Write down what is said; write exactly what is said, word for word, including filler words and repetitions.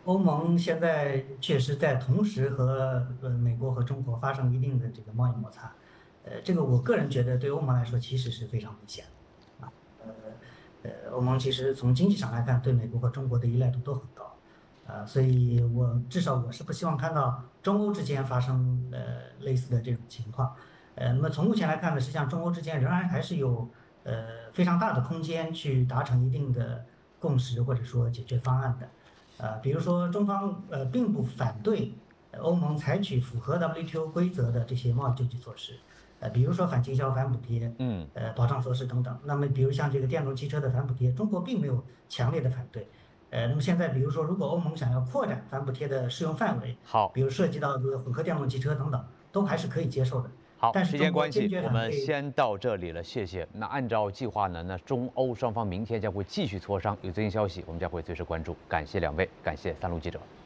欧盟现在确实在同时和呃美国和中国发生一定的这个贸易摩擦，呃，这个我个人觉得对欧盟来说其实是非常危险的啊。呃呃，欧盟其实从经济上来看，对美国和中国的依赖度都很高，呃，所以我至少我是不希望看到中欧之间发生呃类似的这种情况。呃，那么从目前来看呢，实际上中欧之间仍然还是有呃非常大的空间去达成一定的共识或者说解决方案的。呃，比如说中方呃并不反对呃欧盟采取符合 W T O 规则的这些贸易救济措施，呃，比如说反倾销、反补贴、 嗯。 呃保障措施等等。那么，比如像这个电动汽车的反补贴，中国并没有强烈的反对。呃，那么现在比如说，如果欧盟想要扩展反补贴的适用范围， 好， 比如涉及到这个混合电动汽车等等，都还是可以接受的。 好， 但是时间关系， 中国坚决我们反对。 先到这里了，谢谢。那按照计划呢，那中欧双方明天将会继续磋商，有最新消息我们将会随时关注。感谢两位，感谢三路记者。